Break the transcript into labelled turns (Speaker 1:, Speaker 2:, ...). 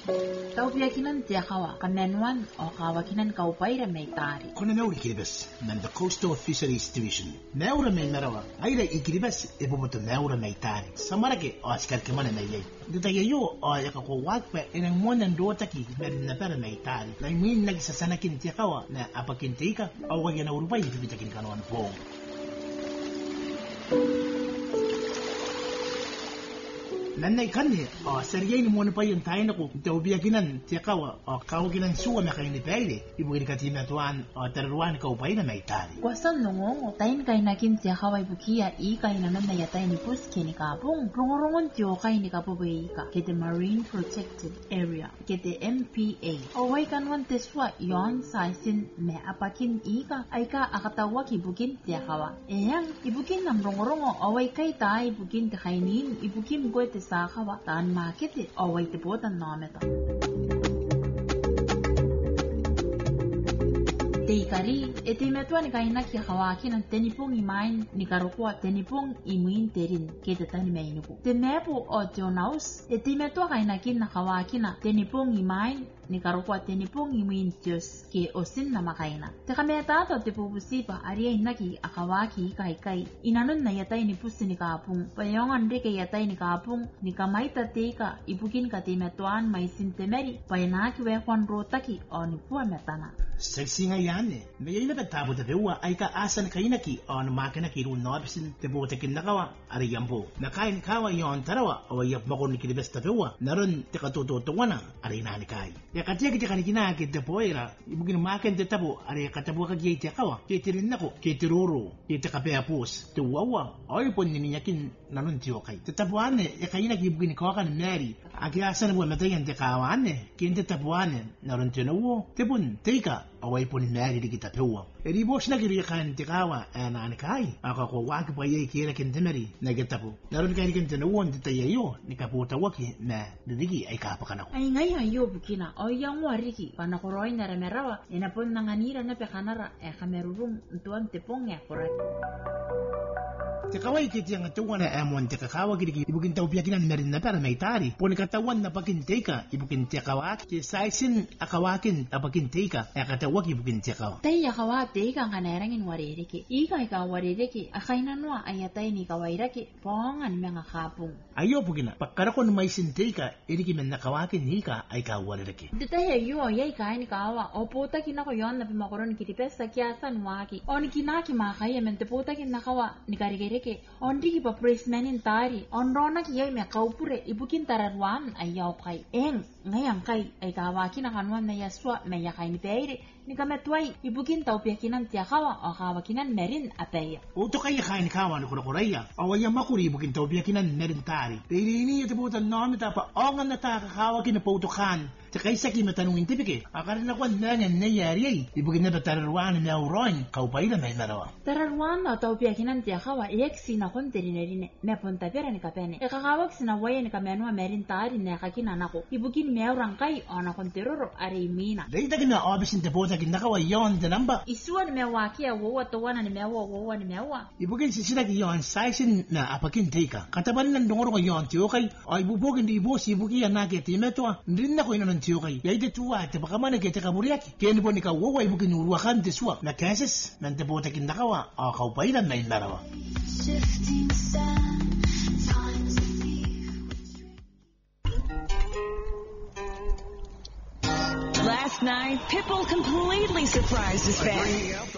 Speaker 1: Taupia kinan tia kawa kanenwan o kawa kinan kaupaira may tari.
Speaker 2: Kona nauri kiribas nan the Coastal Fisheries Division. Naura may narawa aira ikiribas ibubuto naura may tari. Samarake o askar kimana may yay. Ditayayo o yakako pa inang mo ng dotaki na pera may tari. Na imin nagsasanakin tia kawa na apakintika o wag yan urupay ibitakin kanuan po. Nanay kanni o seriyay ni muna pa yung tayo na ko taubiya kinan tiya kawa o kawa kinan suwa na kayo ni Peire ibugin katina tuan o tararuan ka upay na may tari.
Speaker 1: Kwasan nungongo tayin kay nakin tiya kawa ibukiya ikay na nanayatay ni Puske ni Kapong rungurungon tiyo kay ni Kapubay ka kete Marine Protected Area kete MPA o way kanwan teswa yon saisin me apakin ika ay ka akatawa kibukin tiya kawa eyang ibukin ng rungurungo o way kay tayo ibukin kakainin ibukin ko tes sakawa taan makiti o way tiputan nameto. Teikari, etimetua ni kaina ki hawaki ng tenipong imain ni karukwa tenipong imuin terin kete tani mainuku. Tenepo o tionaus, etimetua kaina kin na hawaki na tenipong imain ni karukwa tenipong imuin tios ke osin na makaina. Tekametato tepupusipa ariya inaki akawaki kai inanon na yatay ni pusi ni kapung. Payongan rike yatay ni kapung ni kamaita teika ibukin ka temetuan may sintemeri payanaki wekwan rotaki o ni puwa metana.
Speaker 2: Sexy nga yan eh. May na tabo ta dewa ay ka asan kayo naki o na makina ki ru nobsin te botekin nakawa ari yambo. Nakain kawa yon tarawa o yap mako ni kilibes ta dewa naron te katututungan ari nani kai. Ya katiya kita kanikina ki te poira ibugin makin te tabo ari katabu ka gi te kawa ki tirin nako ki tiroro ki te kapea pus te wawa ay pon ni nyakin nanon tiyo kai. Te tabuane ya kayina ki ibugin ko kan meri aki asan bo metayan te kawane ki te tabuane naron te no te pun teika away po ni Mary di kita pewa. Edi bos na kiri kan tikawa na anikai. Ako ko waki pa yay kira kintemeri na kita po. Naroon kaya kintenuwan di tayayo ni kaputa waki na didigi ay kapakanaw.
Speaker 1: Ay ngayon yo bukina o yang wariki panakoroy na ramerawa inapon nanganira na pekanara kamerurung tuan tepong ya korat.
Speaker 2: Tikaway kiti ang tuwan na amon tikakawa kiti ibukin taupia kinan merin na para may tari. Poni katawan na pakinteka ibukin tikawak ki saisin akawakin apakinteka akatawak ibukin tikawa.
Speaker 1: Tay akawa teka kanerangin waririki. Ika waririki akainanwa ayatay ni kawairaki pongan mga kapung.
Speaker 2: Ayo bugina pagkarakon may sinteka iriki men nakawakin hika ay kawaririki.
Speaker 1: Detaya yu yay kain kawa o puta kinako yon na pimakoron kiti pesta kiasan waki. O ni kinaki makaya men te puta kinakawa ni karigere ondi ki papresmenin tari onrona ki yay me kaupure ibukin tararuan ay yaw kay ngayang kay ay kawaki na kanwan na yaswa me yakay ni Peire ni kametway ibukin taupiakinan tiyakawa o kawakinan merin apaya
Speaker 2: uto kay yakay ni kawa ni kurakuraya awaya makuri ibukin taupiakinan merin tari teirini itibutan nomi tapa ongan na takakawakin na pautukan Takay sa kimatanong intipike akarin na kwan na nga nayari ibukin na tararuan na uron kaupay na may narawa
Speaker 1: tararuan na taupiakinan tiyakawa sina konterinerine me ponta pera ni kapene kakawak sina waya ni kamenwa merin tari na kakinan ako ibukin meurang kay ona konteroro ari mina
Speaker 2: dahil tagin na obisin te pota kinakawa yon de namba
Speaker 1: isuan mewakia wowa towana ni mewa ni mewa
Speaker 2: ibukin sisinag yon saisin na apakin teka kataban ng dungoro ko yon tiyo kay ay bubugin di ibos ibuki yan nakitimetwa ndin na ko ino ng tiyo kay yay de tuwa te baka man nagkita kaburiaki kaya po ni kawawa ibukin uruwakan te suwa na keses ng te pota kinakawa o kaupay na may narawa Shifting sand, time's a thief.
Speaker 3: Last night, Pitbull completely surprised his fans.